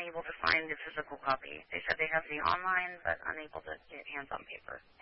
unable to find the physical copy. They said they have the online, but unable to get hands on paper.